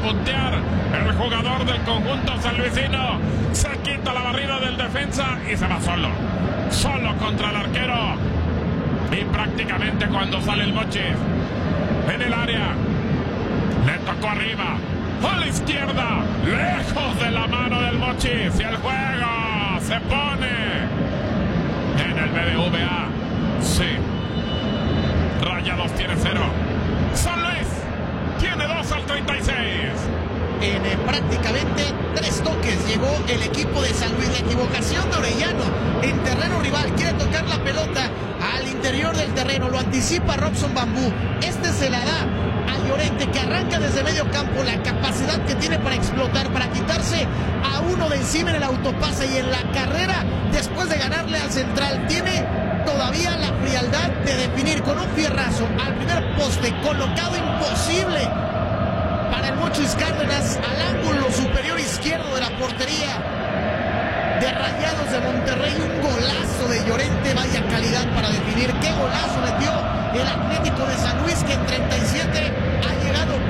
puntear el jugador del conjunto sanluisino. Se quita la barrida del defensa y se va solo contra el arquero. Y prácticamente cuando sale el Mochis en el área, le tocó arriba, a la izquierda, lejos de la mano del Mochis, y el juego se pone en el BBVA. Sí, Rayados tiene 0, San Luis tiene 2 al 36. En prácticamente 3 toques llegó el equipo de San Luis. La equivocación de Orellano en terreno rival. Quiere tocar la pelota al interior del terreno. Lo anticipa Robson Bambú. Se la da a Llorente, que arranca desde medio campo. La capacidad que tiene para explotar, para quitarse a uno de encima en el autopase. Y en la carrera, después de ganarle al central, tiene todavía la frialdad de definir con un fierrazo al primer poste, colocado imposible para el Mochis Cárdenas, al ángulo superior izquierdo de la portería de Rayados de Monterrey. Un golazo de Llorente, vaya calidad para definir. Qué golazo le dio el Atlético de San Luis, que en 37